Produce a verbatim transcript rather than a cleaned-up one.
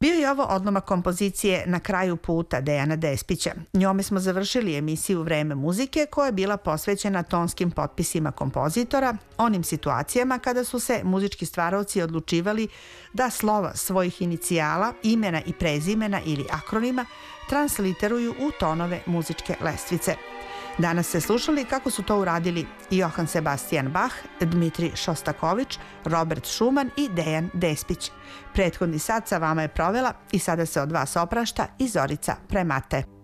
Bio je ovo odlomak kompozicije Na kraju puta Dejana Despića. Njome smo završili emisiju Vreme muzike koja je bila posvećena tonskim potpisima kompozitora, onim situacijama kada su se muzički stvaraoci odlučivali da slova svojih inicijala, imena i prezimena ili akronima transliteruju u tonove muzičke lestvice. Danas ste slušali kako su to uradili Johann Sebastian Bach, Dmitrij Šostakovič, Robert Schumann i Dejan Despić. Prethodni sat sa vama je provela i sada se od vas oprašta i Zorica Premate.